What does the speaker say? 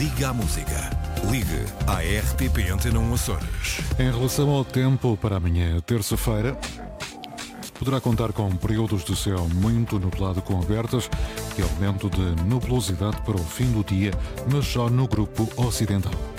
Liga à Música. Ligue à RTP Antena 1 Açores. Em relação ao tempo para amanhã, terça-feira, poderá contar com períodos de céu muito nublado com abertas e aumento de nubosidade para o fim do dia, mas só no grupo ocidental.